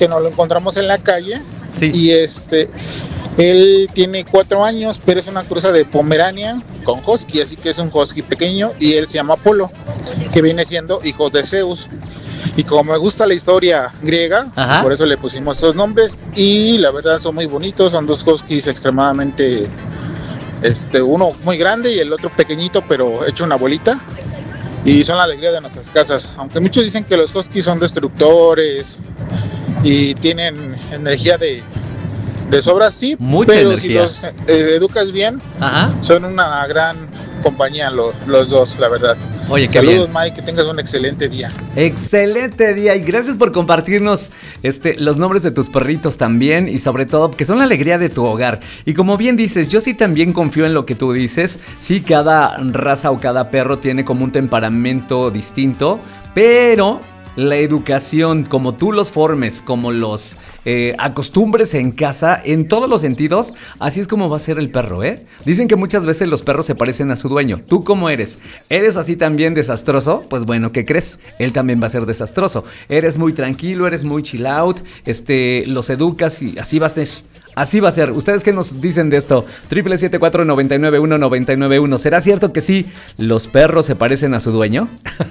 que nos lo encontramos en la calle. Sí. Y él tiene 4 años, pero es una cruza de Pomerania con Husky, así que es un Husky pequeño, y él se llama Apolo, que viene siendo hijo de Zeus. Y como me gusta la historia griega, por eso le pusimos esos nombres, y la verdad son muy bonitos, son 2 Huskies extremadamente, uno muy grande y el otro pequeñito, pero hecho una bolita, y son la alegría de nuestras casas. Aunque muchos dicen que los Huskies son destructores y tienen energía de sobra, sí, mucha pero energía. si los educas bien, son una gran compañía los dos, la verdad. Oye, qué saludos, bien. Mike, que tengas un excelente día. Excelente día, y gracias por compartirnos los nombres de tus perritos también, y sobre todo que son la alegría de tu hogar. Y como bien dices, yo sí también confío en lo que tú dices. Sí, cada raza o cada perro tiene como un temperamento distinto, pero la educación, como tú los formes, como los acostumbres en casa, en todos los sentidos, así es como va a ser el perro, ¿eh? Dicen que muchas veces los perros se parecen a su dueño. ¿Tú cómo eres? ¿Eres así también desastroso? Pues bueno, ¿qué crees? Él también va a ser desastroso. Eres muy tranquilo, eres muy chill out, los educas y así va a ser. Así va a ser. ¿Ustedes qué nos dicen de esto? 777-499-1991. ¿Será cierto que sí, los perros se parecen a su dueño?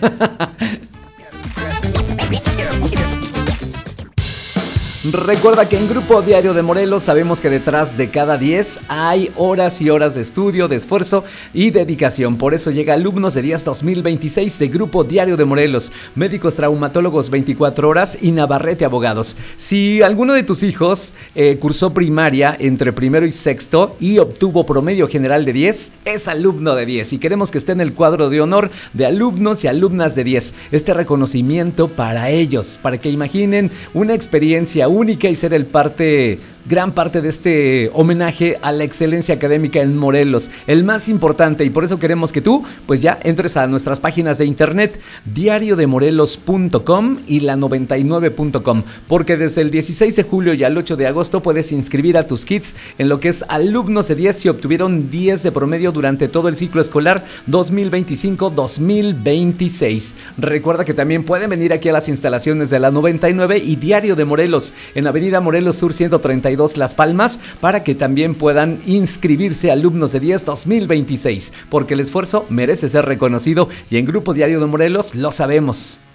Recuerda que en Grupo Diario de Morelos sabemos que detrás de cada 10 hay horas y horas de estudio, de esfuerzo y dedicación. Por eso llega Alumnos de 10 2026 de Grupo Diario de Morelos, médicos traumatólogos 24 horas y Navarrete Abogados. Si alguno de tus hijos cursó primaria entre primero y sexto y obtuvo promedio general de 10, es alumno de 10 y queremos que esté en el cuadro de honor de alumnos y alumnas de 10. Este reconocimiento para ellos, para que imaginen una experiencia única y ser gran parte de este homenaje a la excelencia académica en Morelos, el más importante, y por eso queremos que tú pues ya entres a nuestras páginas de internet diariodemorelos.com y la99.com, porque desde el 16 de julio y al 8 de agosto puedes inscribir a tus kids en lo que es alumnos de 10 si obtuvieron 10 de promedio durante todo el ciclo escolar 2025-2026. Recuerda que también pueden venir aquí a las instalaciones de la 99 y Diario de Morelos en Avenida Morelos Sur 132 Las Palmas, para que también puedan inscribirse alumnos de 10 2026, porque el esfuerzo merece ser reconocido y en Grupo Diario de Morelos lo sabemos.